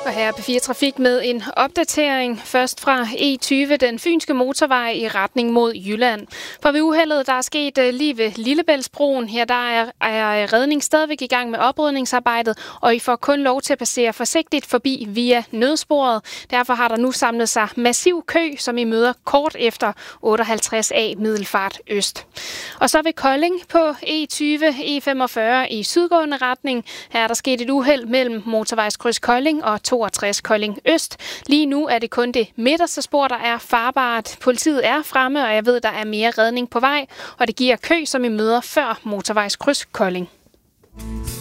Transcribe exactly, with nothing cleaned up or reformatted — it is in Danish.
Og her er P fire Trafik med en opdatering. Først fra E tyve, den fynske motorvej i retning mod Jylland. For ved uheldet, der er sket lige ved Lillebæltsbroen. Her der er, er redning stadigvæk i gang med oprydningsarbejdet, og I får kun lov til at passere forsigtigt forbi via nødsporet. Derfor har der nu samlet sig massiv kø, som I møder kort efter otteoghalvtreds A Middelfart Øst. Og så ved Kolding på E tyve, E femogfyrre i sydgående retning. Her er der sket et uheld mellem motorvejskryds Kolding og toogtres Kolding Øst. Lige nu er det kun det midterste spor, der er farbart. Politiet er fremme, og jeg ved, der er mere redning på vej, og det giver kø, som I møder før motorvejskryds Kolding.